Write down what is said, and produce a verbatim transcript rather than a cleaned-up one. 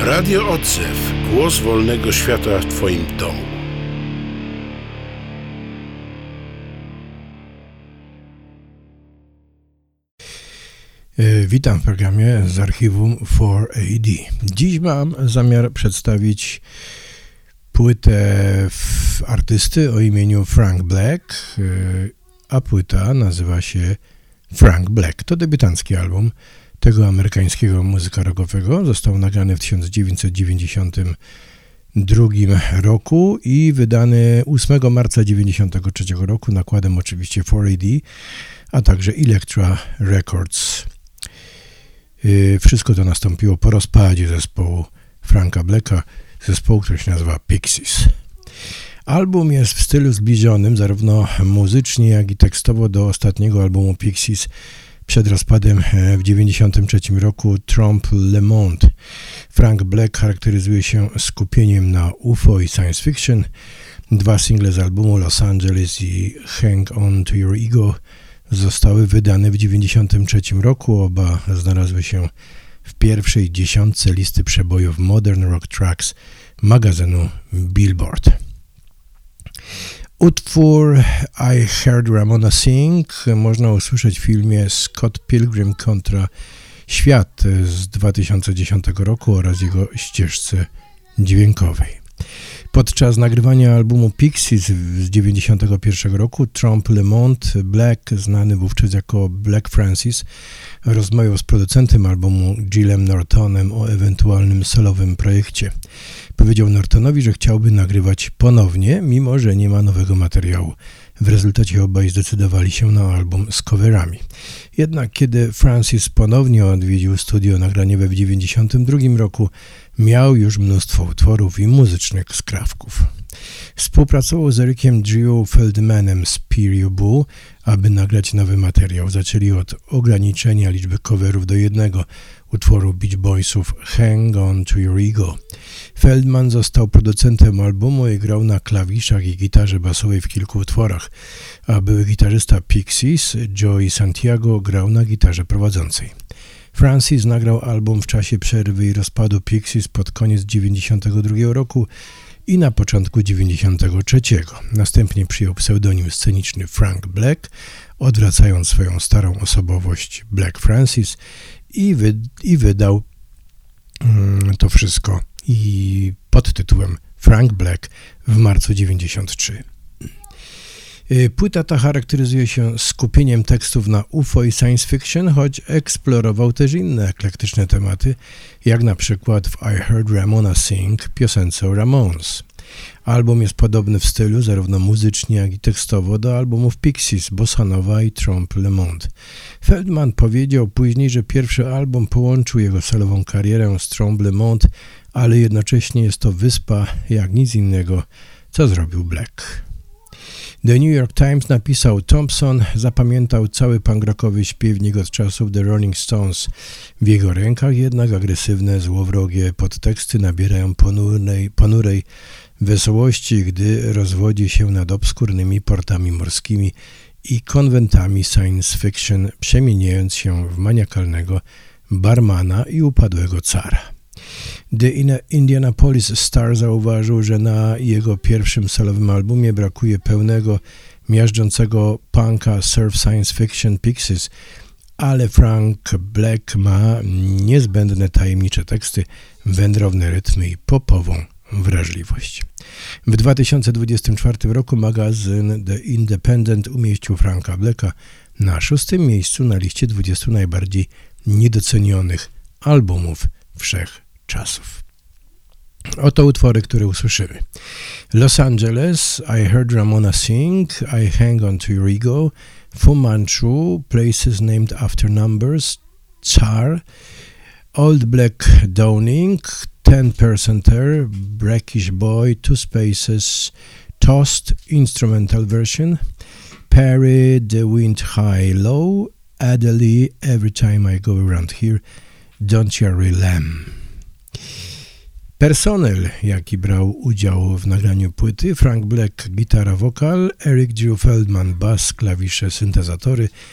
Radio Odzew. Głos wolnego świata w Twoim domu. Witam w programie z archiwum cztery A D. Dziś mam zamiar przedstawić płytę artysty o imieniu Frank Black, a płyta nazywa się Frank Black. To debiutancki album tego amerykańskiego muzyka rockowego. Został nagrany w tysiąc dziewięćset dziewięćdziesiątym drugim roku i wydany ósmego marca tysiąc dziewięćset dziewięćdziesiątego trzeciego roku nakładem oczywiście cztery A D, a także Elektra Records. Wszystko to nastąpiło po rozpadzie zespołu Franka Blacka, zespołu, który się nazywa Pixies. Album jest w stylu zbliżonym zarówno muzycznie, jak i tekstowo do ostatniego albumu Pixies przed rozpadem w tysiąc dziewięćset dziewięćdziesiątym trzecim roku Trompe le Monde. Frank Black charakteryzuje się skupieniem na U F O i science fiction. Dwa single z albumu Los Angeles i Hang On To Your Ego zostały wydane w tysiąc dziewięćset dziewięćdziesiątym trzecim roku. Oba znalazły się w pierwszej dziesiątce listy przebojów Modern Rock Tracks magazynu Billboard. Utwór I Heard Ramona Sing można usłyszeć w filmie Scott Pilgrim kontra Świat z dwa tysiące dziesiątego roku oraz jego ścieżce dźwiękowej. Podczas nagrywania albumu Pixies z tysiąc dziewięćset dziewięćdziesiątego pierwszego roku Trompe le Monde Black, znany wówczas jako Black Francis, rozmawiał z producentem albumu Gillem Nortonem o ewentualnym solowym projekcie. Powiedział Nortonowi, że chciałby nagrywać ponownie, mimo że nie ma nowego materiału. W rezultacie obaj zdecydowali się na album z coverami. Jednak kiedy Francis ponownie odwiedził studio nagraniowe w tysiąc dziewięćset dziewięćdziesiątym drugim roku, miał już mnóstwo utworów i muzycznych skrawków. Współpracował z Ericiem Drew Feldmanem z Pere Ubu, aby nagrać nowy materiał. Zaczęli od ograniczenia liczby coverów do jednego utworu Beach Boysów Hang On To Your Ego. Feldman został producentem albumu i grał na klawiszach i gitarze basowej w kilku utworach, a były gitarzysta Pixies Joey Santiago grał na gitarze prowadzącej. Francis nagrał album w czasie przerwy i rozpadu Pixies pod koniec tysiąc dziewięćset dziewięćdziesiątego drugiego roku i na początku tysiąc dziewięćset dziewięćdziesiątego trzeciego. Następnie przyjął pseudonim sceniczny Frank Black, odwracając swoją starą osobowość Black Francis i, wy, i wydał mm, to wszystko i pod tytułem Frank Black w marcu tysiąc dziewięćset dziewięćdziesiątym trzecim. Płyta ta charakteryzuje się skupieniem tekstów na U F O i science fiction, choć eksplorował też inne eklektyczne tematy, jak na przykład w I Heard Ramona Sing, piosence o Ramones. Album jest podobny w stylu zarówno muzycznie, jak i tekstowo do albumów Pixies, Bossa Nova i Trompe le Monde. Feldman powiedział później, że pierwszy album połączył jego solową karierę z Trompe le Monde, ale jednocześnie jest to wyspa jak nic innego, co zrobił Black. The New York Times napisał: Thompson zapamiętał cały punk rockowy śpiewnik od czasów The Rolling Stones. W jego rękach jednak agresywne, złowrogie podteksty nabierają ponurej, ponurej wesołości, gdy rozwodzi się nad obskurnymi portami morskimi i konwentami science fiction, przemieniając się w maniakalnego barmana i upadłego cara. The Indianapolis Star zauważył, że na jego pierwszym solowym albumie brakuje pełnego, miażdżącego punka surf science fiction Pixies, ale Frank Black ma niezbędne tajemnicze teksty, wędrowne rytmy i popową wrażliwość. W dwa tysiące dwudziestym czwartym roku magazyn The Independent umieścił Franka Blacka na szóstym miejscu na liście dwudziestu najbardziej niedocenionych albumów wszechczasów. Oto utwory, które usłyszymy. Los Angeles, I Heard Ramona Sing, I Hang On To Your Ego, Fu Manchu, Places Named After Numbers, Tsar, Old Black Downing, Ten Percenter, Brackish Boy, Two Spaces, Toast, Instrumental Version, Perry, The Wind High Low, Adele, Every Time I Go Around Here, Don't You Lamb. Personel, jaki brał udział w nagraniu płyty: Frank Black, gitara, wokal, Eric Drew Feldman, bas, klawisze, syntezatory,